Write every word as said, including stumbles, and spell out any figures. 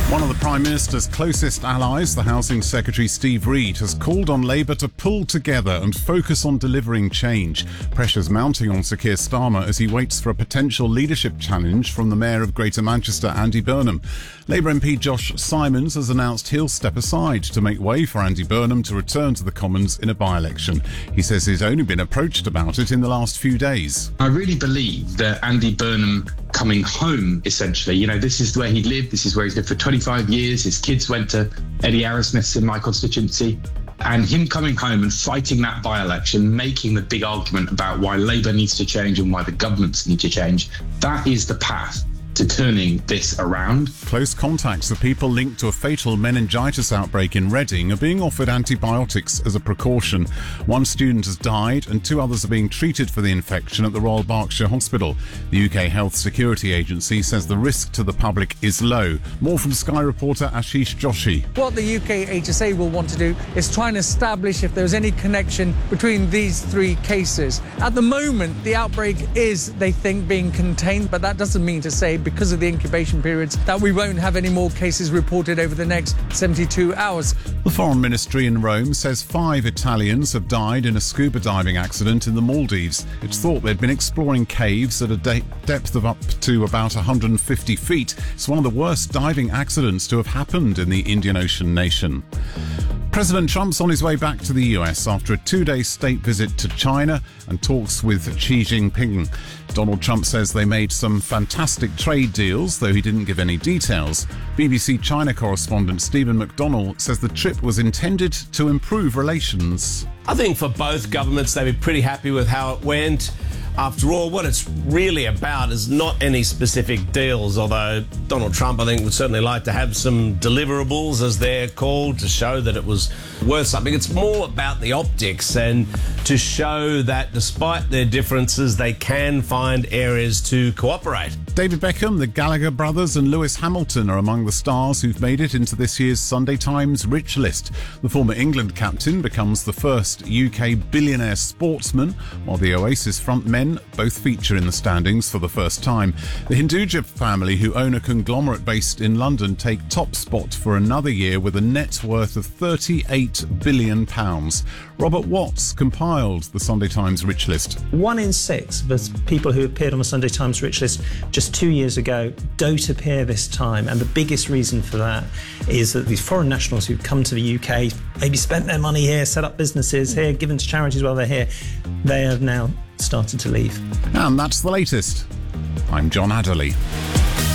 One of the Prime Minister's closest allies, the Housing Secretary Steve Reed, has called on Labour to pull together and focus on delivering change. Pressure's mounting on Sir Keir Starmer as he waits for a potential leadership challenge from the Mayor of Greater Manchester, Andy Burnham. Labour M P Josh Simons has announced he'll step aside to make way for Andy Burnham to return to the Commons in a by-election. He says he's only been approached about it in the last few days. I really believe that Andy Burnham coming home, essentially, you know, this is where he lived, this is where he's lived for twenty-five years, his kids went to Eddie Arrowsmith's in my constituency, and him coming home and fighting that by-election, making the big argument about why Labour needs to change and why the governments need to change, that is the path to turning this around. Close contacts of people linked to a fatal meningitis outbreak in Reading are being offered antibiotics as a precaution. One student has died and two others are being treated for the infection at the Royal Berkshire Hospital. The U K Health Security Agency says the risk to the public is low. More from Sky reporter Ashish Joshi. What the U K H S A will want to do is try and establish if there's any connection between these three cases. At the moment, the outbreak is, they think, being contained, but that doesn't mean to say, because of the incubation periods, that we won't have any more cases reported over the next seventy-two hours. The Foreign Ministry in Rome says five Italians have died in a scuba diving accident in the Maldives. It's thought they'd been exploring caves at a de- depth of up to about one hundred fifty feet. It's one of the worst diving accidents to have happened in the Indian Ocean nation. President Trump's on his way back to the U S after a two-day state visit to China and talks with Xi Jinping. Donald Trump says they made some fantastic trade deals, though he didn't give any details. B B C China correspondent Stephen McDonnell says the trip was intended to improve relations. I think for both governments, they were pretty happy with how it went. After all, what it's really about is not any specific deals, although Donald Trump, I think, would certainly like to have some deliverables, as they're called, to show that it was worth something. It's more about the optics and to show that despite their differences, they can find areas to cooperate. David Beckham, the Gallagher brothers and Lewis Hamilton are among the stars who've made it into this year's Sunday Times Rich List. The former England captain becomes the first U K billionaire sportsman, while the Oasis frontmen both feature in the standings for the first time. The Hinduja family, who own a conglomerate based in London, take top spot for another year with a net worth of thirty-eight billion pounds. Robert Watts compiled the Sunday Times Rich List. One in six of the people who appeared on the Sunday Times Rich List just two years ago don't appear this time, and the biggest reason for that is that these foreign nationals who've come to the U K, maybe spent their money here, set up businesses here, given to charities while they're here, they have now started to leave. And that's the latest. I'm John Adderley.